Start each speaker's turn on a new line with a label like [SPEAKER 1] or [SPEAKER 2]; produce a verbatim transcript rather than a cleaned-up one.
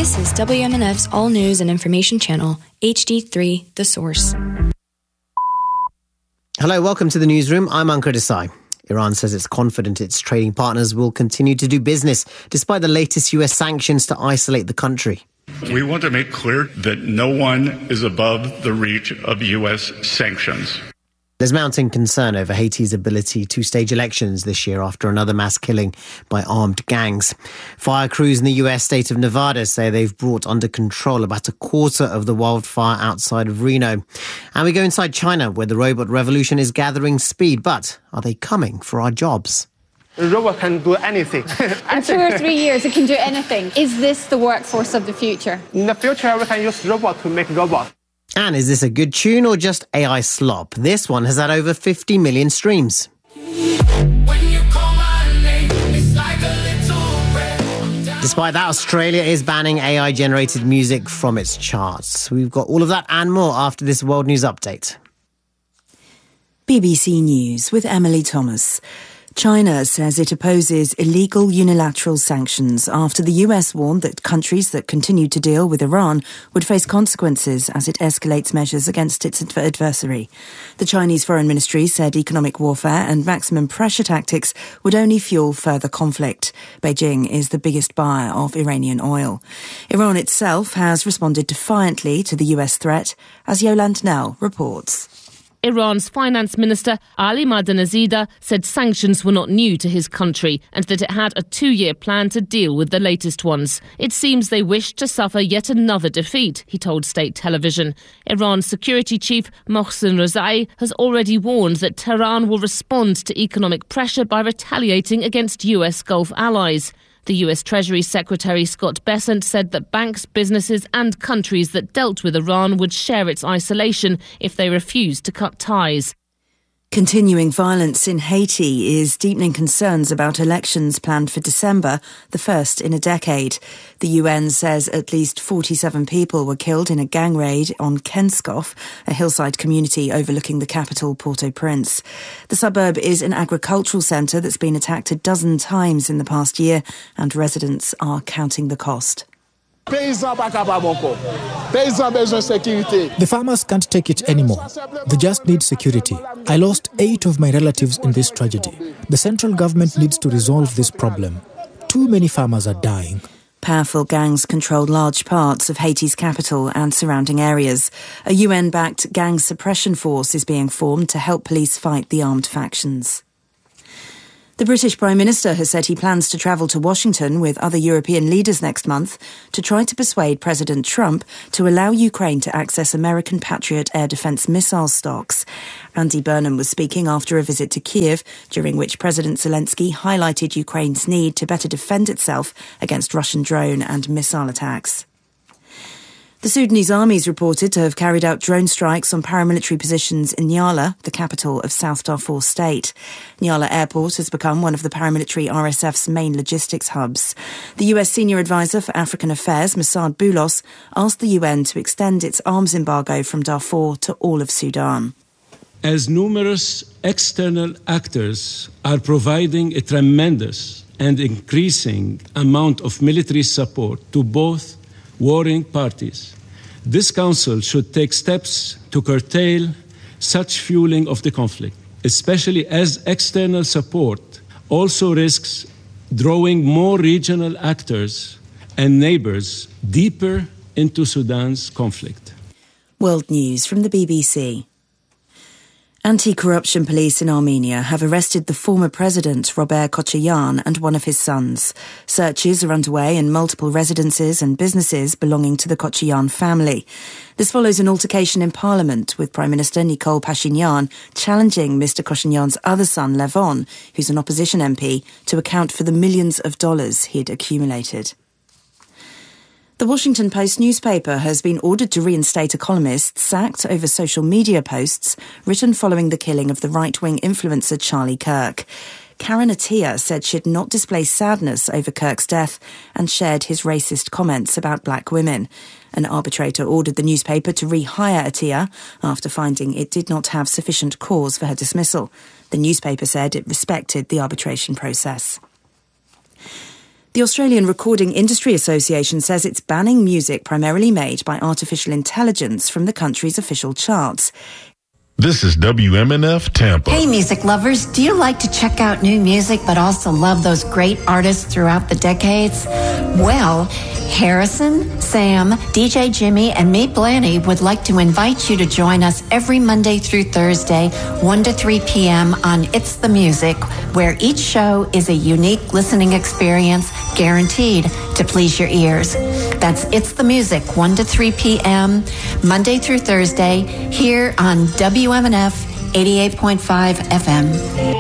[SPEAKER 1] This is W M N F's All News and Information Channel, H D three, The Source.
[SPEAKER 2] Hello, welcome to the newsroom. I'm Ankur Desai. Iran says it's confident its trading partners will continue to do business despite the latest U S sanctions to isolate the country.
[SPEAKER 3] We want to make clear that no one is above the reach of U S sanctions.
[SPEAKER 2] There's mounting concern over Haiti's ability to stage elections this year after another mass killing by armed gangs. Fire crews in the U S state of Nevada say they've brought under control about a quarter of the wildfire outside of Reno. And we go inside China, where the robot revolution is gathering speed. But are they coming for our jobs?
[SPEAKER 4] A robot can do anything.
[SPEAKER 5] In two or three years, it can do anything. Is this the workforce of the future?
[SPEAKER 4] In the future, we can use robot to make robots.
[SPEAKER 2] And is this a good tune or just A I slop? This one has had over fifty million streams. Despite that, Australia is banning A I-generated music from its charts. We've got all of that and more after this World News Update.
[SPEAKER 6] B B C News with Emily Thomas. China says it opposes illegal unilateral sanctions after the U S warned that countries that continue to deal with Iran would face consequences as it escalates measures against its adversary. The Chinese Foreign Ministry said economic warfare and maximum pressure tactics would only fuel further conflict. Beijing is the biggest buyer of Iranian oil. Iran itself has responded defiantly to the U S threat, as Yolande Nell reports.
[SPEAKER 7] Iran's finance minister, Ali Madanazida, said sanctions were not new to his country and that it had a two-year plan to deal with the latest ones. It seems they wished to suffer yet another defeat, he told state television. Iran's security chief, Mohsen Rezai, has already warned that Tehran will respond to economic pressure by retaliating against U S Gulf allies. The U S Treasury Secretary Scott Bessent said that banks, businesses and countries that dealt with Iran would share its isolation if they refused to cut ties.
[SPEAKER 6] Continuing violence in Haiti is deepening concerns about elections planned for December, the first in a decade. The U N says at least forty-seven people were killed in a gang raid on Kenskoff, a hillside community overlooking the capital, Port-au-Prince. The suburb is an agricultural centre that's been attacked a dozen times in the past year, and residents are counting the cost.
[SPEAKER 8] The farmers can't take it anymore. They just need security. I lost eight of my relatives in this tragedy. The central government needs to resolve this problem. Too many farmers are dying.
[SPEAKER 6] Powerful gangs control large parts of Haiti's capital and surrounding areas. A U N-backed gang suppression force is being formed to help police fight the armed factions. The British Prime Minister has said he plans to travel to Washington with other European leaders next month to try to persuade President Trump to allow Ukraine to access American Patriot air defense missile stocks. Andy Burnham was speaking after a visit to Kiev, during which President Zelensky highlighted Ukraine's need to better defend itself against Russian drone and missile attacks. The Sudanese army is reported to have carried out drone strikes on paramilitary positions in Nyala, the capital of South Darfur State. Nyala Airport has become one of the paramilitary R S F's main logistics hubs. The U S Senior Advisor for African Affairs, Mossad Boulos, asked the U N to extend its arms embargo from Darfur to all of Sudan.
[SPEAKER 9] As numerous external actors are providing a tremendous and increasing amount of military support to both warring parties, this Council should take steps to curtail such fueling of the conflict, especially as external support also risks drawing more regional actors and neighbours deeper into Sudan's conflict.
[SPEAKER 6] World News from the B B C. Anti-corruption police in Armenia have arrested the former president, Robert Kochayan, and one of his sons. Searches are underway in multiple residences and businesses belonging to the Kochayan family. This follows an altercation in Parliament with Prime Minister Nikol Pashinyan challenging Mister Kochayan's other son, Levon, who's an opposition M P, to account for the millions of dollars he'd accumulated. The Washington Post newspaper has been ordered to reinstate a columnist sacked over social media posts written following the killing of the right-wing influencer Charlie Kirk. Karen Attiah said she'd not display sadness over Kirk's death and shared his racist comments about black women. An arbitrator ordered the newspaper to rehire Attiah after finding it did not have sufficient cause for her dismissal. The newspaper said it respected the arbitration process. The Australian Recording Industry Association says it's banning music primarily made by artificial intelligence from the country's official charts.
[SPEAKER 10] This is W M N F Tampa.
[SPEAKER 11] Hey, music lovers. Do you like to check out new music but also love those great artists throughout the decades? Well, Harrison, Sam, D J Jimmy, and me, Blanny, would like to invite you to join us every Monday through Thursday, one to three p.m. on It's the Music, where each show is a unique listening experience guaranteed to please your ears. That's It's the Music, one to three p.m., Monday through Thursday, here on W M N F eighty-eight point five F M.